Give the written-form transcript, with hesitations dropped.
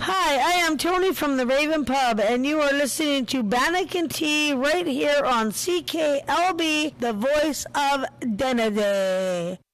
Hi, I am Tony from the Raven Pub, and you are listening to Bannock and Tea right here on CKLB, the voice of Denneday.